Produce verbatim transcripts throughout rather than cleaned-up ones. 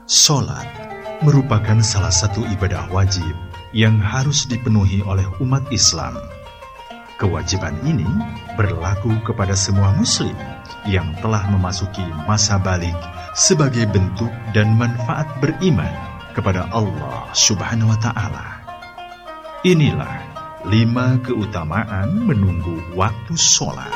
Salat merupakan salah satu ibadah wajib yang harus dipenuhi oleh umat Islam. Kewajiban ini berlaku kepada semua muslim yang telah memasuki masa balik sebagai bentuk dan manfaat beriman kepada Allah Subhanahu wa Ta'ala. Inilah lima keutamaan menunggu waktu salat.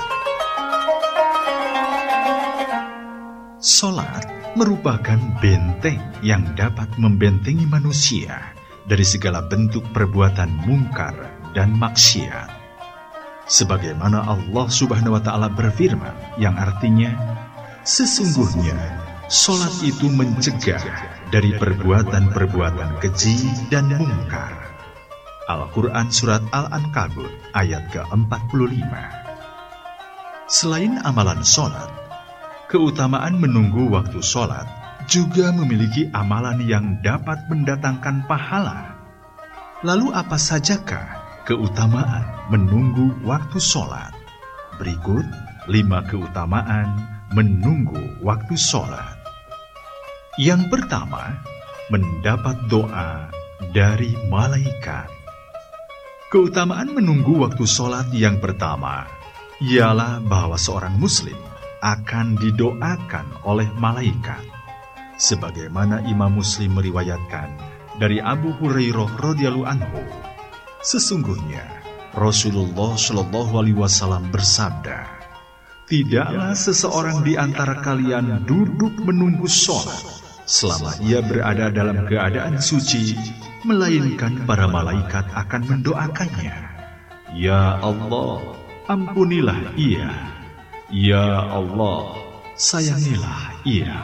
Salat merupakan benteng yang dapat membentengi manusia dari segala bentuk perbuatan mungkar dan maksiat. Sebagaimana Allah Subhanahu wa Ta'ala berfirman, yang artinya, sesungguhnya salat itu mencegah dari perbuatan-perbuatan keji dan mungkar. Al-Quran Surat Al-Ankabut ayat ke empat puluh lima. Selain amalan salat, keutamaan menunggu waktu salat juga memiliki amalan yang dapat mendatangkan pahala. Lalu apa sajakah keutamaan menunggu waktu salat? Berikut lima keutamaan menunggu waktu salat. Yang pertama, mendapat doa dari malaikat. Keutamaan menunggu waktu salat yang pertama ialah bahwa seorang muslim akan didoakan oleh malaikat. Sebagaimana Imam Muslim meriwayatkan dari Abu Hurairah radhiyallahu anhu, sesungguhnya Rasulullah shallallahu alaihi wasallam bersabda, tidaklah seseorang di antara kalian duduk menunggu salat selama ia berada dalam keadaan suci, melainkan para malaikat akan mendoakannya, ya Allah, ampunilah ia. Ya Allah, sayangilah ia.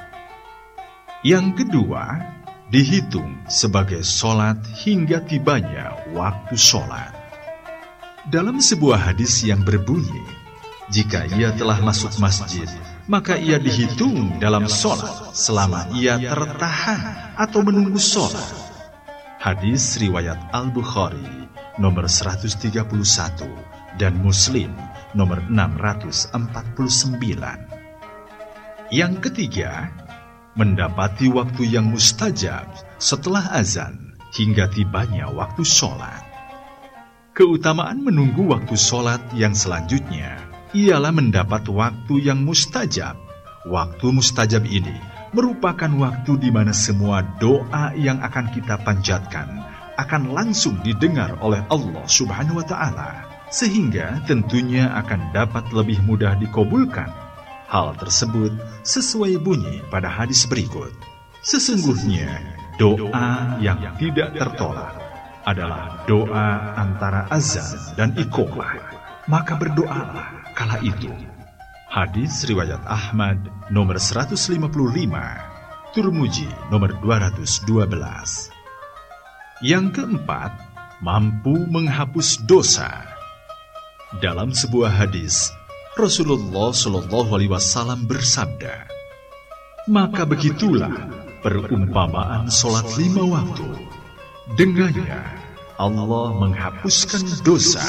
Yang kedua, dihitung sebagai salat hingga tibanya waktu salat. Dalam sebuah hadis yang berbunyi, jika ia telah masuk masjid, maka ia dihitung dalam salat selama ia tertahan atau menunggu salat. Hadis riwayat Al-Bukhari nomor seratus tiga puluh satu dan Muslim nomor enam ratus empat puluh sembilan. Yang ketiga, mendapati waktu yang mustajab setelah azan hingga tibanya waktu sholat. Keutamaan menunggu waktu sholat yang selanjutnya ialah mendapat waktu yang mustajab. Waktu mustajab ini merupakan waktu di mana semua doa yang akan kita panjatkan akan langsung didengar oleh Allah Subhanahu wa Ta'ala, sehingga tentunya akan dapat lebih mudah dikabulkan. Hal tersebut sesuai bunyi pada hadis berikut. Sesungguhnya doa yang tidak tertolak adalah doa antara azan dan iqamah, maka berdoalah kala itu. Hadis riwayat Ahmad nomor seratus lima puluh lima, Tirmidzi nomor dua ratus dua belas. Yang keempat, mampu menghapus dosa. Dalam sebuah hadis, Rasulullah shallallahu alaihi wasallam bersabda, maka begitulah perumpamaan sholat lima waktu. Dengannya Allah menghapuskan dosa.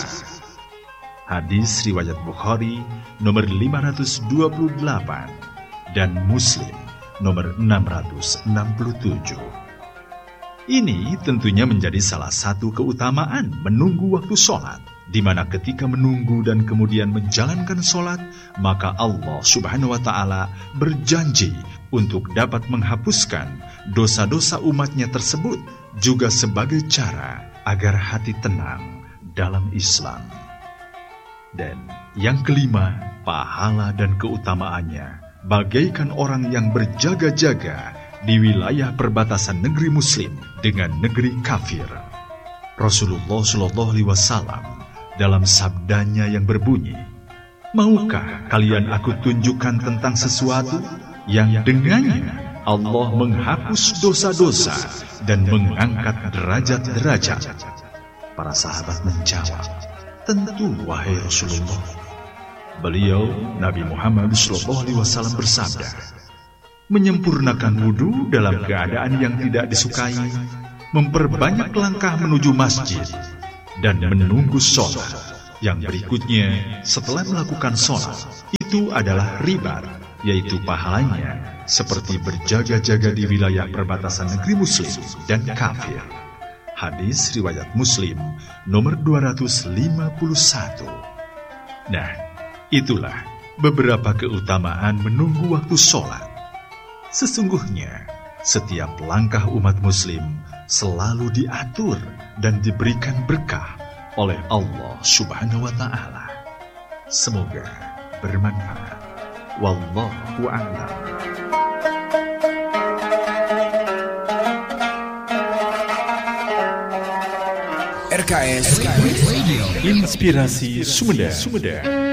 Hadis riwayat Bukhari nomor lima ratus dua puluh delapan dan Muslim nomor enam ratus enam puluh tujuh. Ini tentunya menjadi salah satu keutamaan menunggu waktu sholat, di mana ketika menunggu dan kemudian menjalankan sholat, maka Allah Subhanahu wa Ta'ala berjanji untuk dapat menghapuskan dosa-dosa umatnya tersebut, juga sebagai cara agar hati tenang dalam Islam. Dan yang kelima, pahala dan keutamaannya bagaikan orang yang berjaga-jaga di wilayah perbatasan negeri Muslim dengan negeri kafir. Rasulullah shallallahu alaihi wasallam dalam sabdanya yang berbunyi, maukah kalian aku tunjukkan tentang sesuatu yang dengannya Allah menghapus dosa-dosa dan mengangkat derajat-derajat? Para sahabat menjawab, tentu wahai Rasulullah. Beliau, Nabi Muhammad shallallahu alaihi wasallam bersabda, menyempurnakan wudhu dalam keadaan yang tidak disukai, memperbanyak langkah menuju masjid, dan menunggu sholat. Yang berikutnya setelah melakukan sholat, itu adalah ribat, yaitu pahalanya seperti berjaga-jaga di wilayah perbatasan negeri Muslim dan kafir. Hadis riwayat Muslim nomor dua ratus lima puluh satu. Nah, itulah beberapa keutamaan menunggu waktu sholat. Sesungguhnya, setiap langkah umat Muslim selalu diatur dan diberikan berkah oleh Allah Subhanahu wa Ta'ala. Semoga bermanfaat. Wallahu a'lam. R K S Radio, Inspirasi Sumeda.